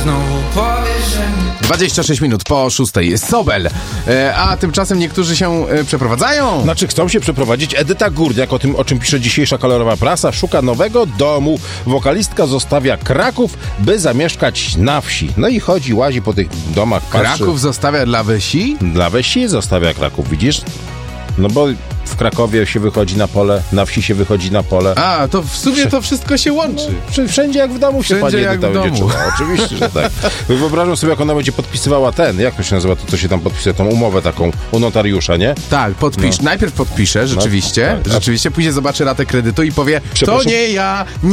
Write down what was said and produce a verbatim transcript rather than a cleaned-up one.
znowu powiesz, że nie. dwadzieścia sześć minut po szóstej jest Sobel, e, a tymczasem niektórzy się e, przeprowadzają. Znaczy chcą się przeprowadzić. Edyta Górniak, o tym, o czym pisze dzisiejsza kolorowa prasa, szuka nowego domu. Wokalistka zostawia Kraków, by zamieszkać na wsi. No i chodzi, łazi po tych domach, patrzy. Kraków zostawia dla wsi? Dla wsi zostawia Kraków, widzisz? No bo w Krakowie się wychodzi na pole, na wsi się wychodzi na pole. A, to w sumie to wszystko się łączy. Wszędzie jak w domu się Wszędzie pani jak Edyta w będzie domu. czuła. Oczywiście, że tak. Wyobrażam sobie, jak ona będzie podpisywała ten, jak to się nazywa, to co się tam podpisuje, tą umowę taką u notariusza, nie? Tak, podpisz. No. Najpierw podpisze, rzeczywiście. tak, tak. Rzeczywiście, później zobaczy ratę kredytu i powie, to Przepraszam? nie ja,